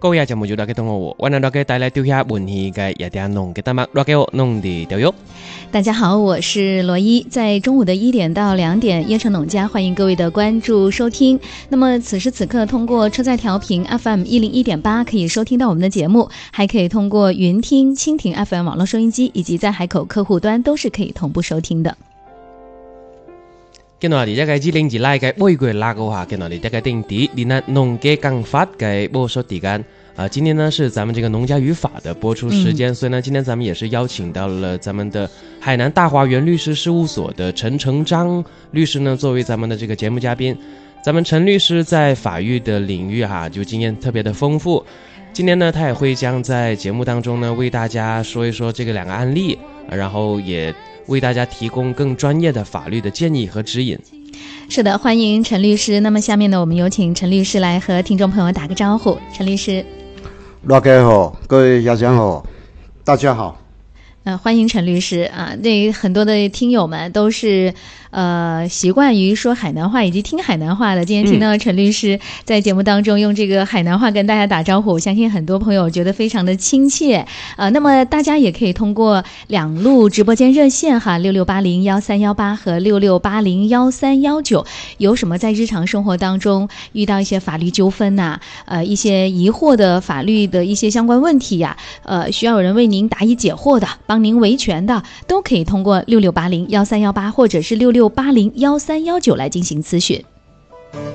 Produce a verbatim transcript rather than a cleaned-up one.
各位節目要大家同我，我能大家帶來調下文氣嘅一點農嘅節目，大家好，農的教育。 大家好，我是羅伊，在中午的一點到兩點，椰城農家歡迎各位的關注收聽。那麼此時此刻，通過車載調頻 F M 一零一點八可以收聽到我們的節目，還可以通過雲聽、蜻蜓 F M 網絡收音機，以及在海口客戶端都是可以同步收聽的。 今日我哋一個指令字拉嘅每個月拉嘅話，今日我哋一個定題，你那農嘅講法嘅播出時間啊，今天呢是咱們這個農家語法的播出時間、嗯，所以呢，今天咱們也是邀請到了咱們的海南大華園律師事務所的陳成章律師呢，作為咱們的這個節目嘉賓。咱們陳律師在法律的領域哈、啊，就經驗特別的豐富。今天呢，他也會將在節目當中呢，為大家說一說這個兩個案例，然後也為大家提供更專業的法律的建議和指引。 是的，歡迎陳律師。那麼下面呢，我們有請陳律師來和聽眾朋友打個招呼。陳律師， 大家好，各位家長好，大家好。 呃，歡迎陳律師啊！那很多的聽友們都是呃習慣於說海南話以及聽海南話的。今天聽到陳律師在節目當中用這個海南話跟大家打招呼，我相信很多朋友覺得非常的親切。呃，那麼大家也可以通過兩路直播間熱線哈，六六八零幺三幺八和六六八零幺三幺九，有什麼在日常生活當中遇到一些法律糾紛呐、啊，呃，一些疑惑的法律的一些相關問題呀、啊，呃，需要有人為您答疑解惑的，幫您維權的，都可以通過六六八零幺三幺八或者是六六八零幺三幺九來進行諮詢。